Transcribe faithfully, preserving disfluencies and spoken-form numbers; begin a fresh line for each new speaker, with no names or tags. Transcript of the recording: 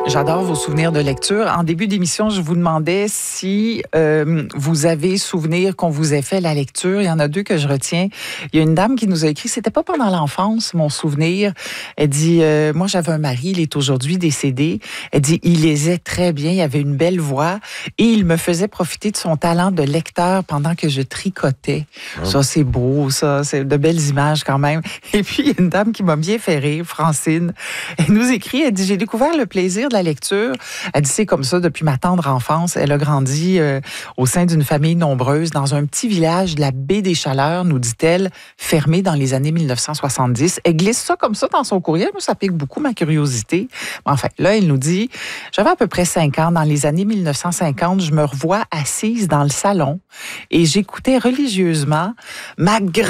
J'adore vos souvenirs de lecture. En début d'émission, je vous demandais si euh, vous avez souvenir qu'on vous ait fait la lecture. Il y en a deux que je retiens. Il y a une dame qui nous a écrit, c'était pas pendant l'enfance, mon souvenir. Elle dit, euh, moi j'avais un mari, il est aujourd'hui décédé. Elle dit, il lisait très bien, il avait une belle voix et il me faisait profiter de son talent de lecteur pendant que je tricotais. Oh. Ça, c'est beau, ça. C'est de belles images quand même. Et puis, il y a une dame qui m'a bien fait rire, Francine. Elle nous écrit, elle dit, j'ai découvert le plaisir de la lecture. Elle dit, c'est comme ça depuis ma tendre enfance. Elle a grandi euh, au sein d'une famille nombreuse dans un petit village de la baie des Chaleurs, nous dit-elle, fermé dans les années mille neuf cent soixante-dix. Elle glisse ça comme ça dans son courriel. Moi, ça pique beaucoup ma curiosité. Enfin, là, elle nous dit, j'avais à peu près cinq ans. Dans les années mille neuf cent cinquante, je me revois assise dans le salon et j'écoutais religieusement ma